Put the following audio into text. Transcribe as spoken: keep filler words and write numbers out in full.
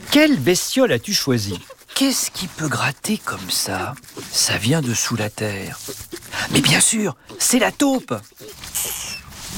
Quelle bestiole as-tu choisi? Qu'est-ce qui peut gratter comme ça? Ça vient de sous la terre. Mais bien sûr, c'est la taupe!